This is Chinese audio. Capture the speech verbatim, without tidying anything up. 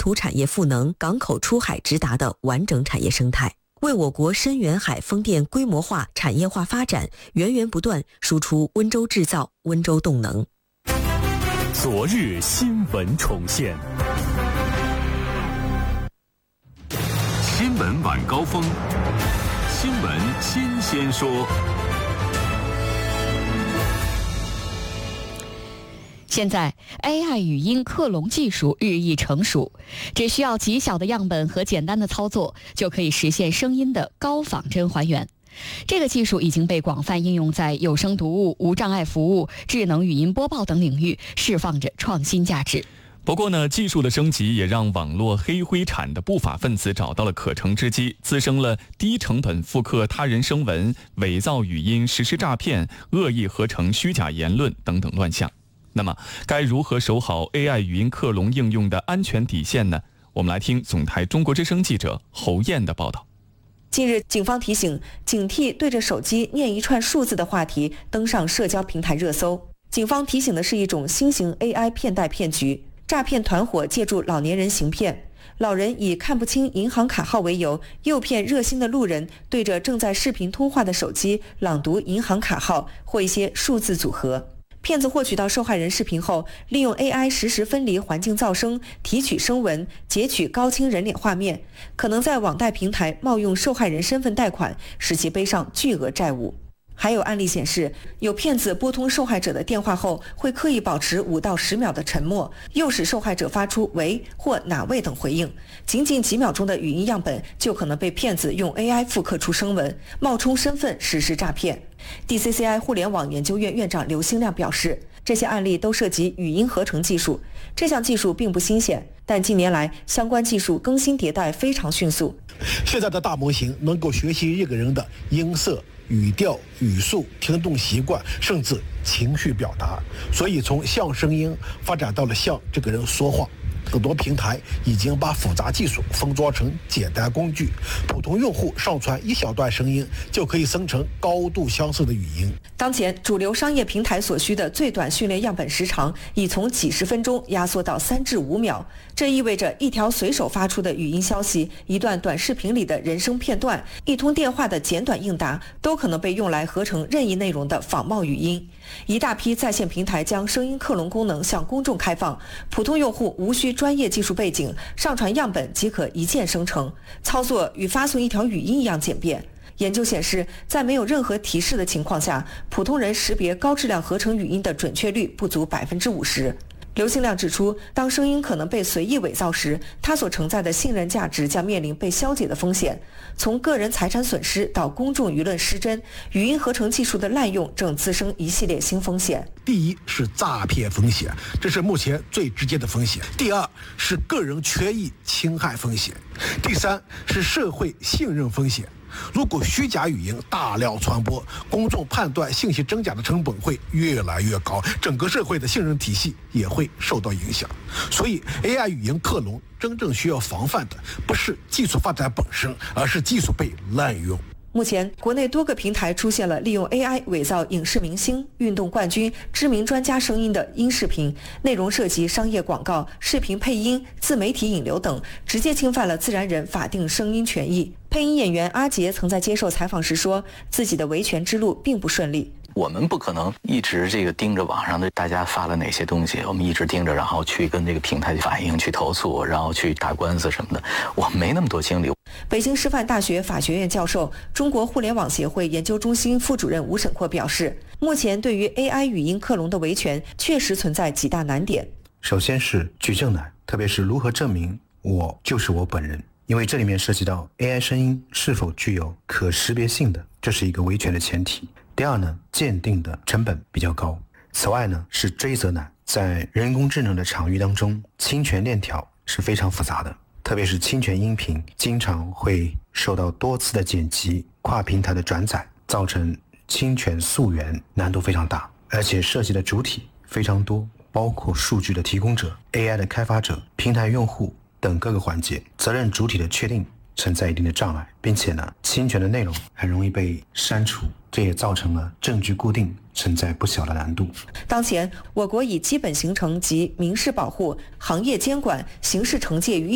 土产业赋能、港口出海直达的完整产业生态，为我国深远海风电规模化、产业化发展源源不断输出温州制造、温州动能。 昨日新闻重现，新闻晚高峰，新闻新鲜说。 现在 A I 语音克隆技术日益成熟，只需要极小的样本和简单的操作，就可以实现声音的高仿真还原。这个技术已经被广泛应用在有声读物、无障碍服务、智能语音播报等领域，释放着创新价值。 不过呢，技术的升级也让网络黑灰产的不法分子找到了可乘之机，滋生了低成本复刻他人声纹、伪造语音实施诈骗、恶意合成虚假言论等等乱象。那么，该如何守好 A I 语音克隆应用的安全底线呢？我们来听总台中国之声记者侯燕的报道。 近日，警方提醒警惕对着手机念一串数字的话题登上社交平台热搜。警方提醒的是一种新型 A I 骗贷骗局，诈骗团伙借助老年人行骗，老人以看不清银行卡号为由，诱骗热心的路人对着正在视频通话的手机朗读银行卡号或一些数字组合。骗子获取到受害人视频后，利用 A I 实时分离环境噪声，提取声纹，截取高清人脸画面，可能在网贷平台冒用受害人身份贷款，使其背上巨额债务。还有案例显示，有骗子拨通受害者的电话后，会刻意保持五到十秒的沉默，诱使受害者发出喂或哪位等回应。仅仅几秒钟的语音样本，就可能被骗子用 A I 复刻出声纹，冒充身份实施诈骗。D C C I 互联网研究院院长刘兴亮表示，这些案例都涉及语音合成技术，这项技术并不新鲜，但近年来相关技术更新迭代非常迅速。 现在的大模型能够学习一个人的音色、语调、语速、听动习惯，甚至情绪表达，所以从像声音发展到了像这个人说话。很多平台已经把复杂技术封装成简单工具，普通用户上传一小段声音就可以生成高度相似的语音。 当前主流商业平台所需的最短训练样本时长已从几十分钟压缩到三至五秒，这意味着一条随手发出的语音消息、一段短视频里的人声片段、一通电话的简短应答，都可能被用来合成任意内容的仿冒语音。一大批在线平台将声音克隆功能向公众开放，普通用户无需专业技术背景，上传样本即可一键生成，操作与发送一条语音一样简便。研究显示，在没有任何提示的情况下，普通人识别高质量合成语音的准确率不足百分之五十。刘兴亮指出，当声音可能被随意伪造时，它所承载的信任价值将面临被消解的风险。从个人财产损失到公众舆论失真，语音合成技术的滥用正滋生一系列新风险。 第一是诈骗风险，这是目前最直接的风险；第二是个人权益侵害风险；第三是社会信任风险。如果虚假语音大量传播，公众判断信息真假的成本会越来越高，整个社会的信任体系也会受到影响。所以 A I 语音克隆真正需要防范的不是技术发展本身，而是技术被滥用。 目前，国内多个平台出现了利用 A I 伪造影视明星、运动冠军、知名专家声音的音视频，内容涉及商业广告、视频配音、自媒体引流等，直接侵犯了自然人法定声音权益。配音演员阿杰曾在接受采访时说，自己的维权之路并不顺利。 我们不可能一直这个盯着网上的大家发了哪些东西，我们一直盯着，然后去跟这个平台去反映、去投诉，然后去打官司什么的，我没那么多精力。 北京师范大学法学院教授、中国互联网协会研究中心副主任吴沈阔表示，目前对于 A I 语音克隆的维权确实存在几大难点。 首先是举证难，特别是如何证明我就是我本人，因为这里面涉及到 A I 声音是否具有可识别性的，这是一个维权的前提。第二呢，鉴定的成本比较高。此外呢，是追责难，在人工智能的场域当中，侵权链条是非常复杂的，特别是侵权音频经常会受到多次的剪辑、跨平台的转载，造成侵权溯源难度非常大，而且涉及的主体非常多，包括数据的提供者、A I 的开发者、平台用户等各个环节，责任主体的确定存在一定的障碍，并且呢，侵权的内容很容易被删除，这也造成了证据固定存在不小的难度。 当前，我国以基本形成及民事保护、行业监管、刑事惩戒于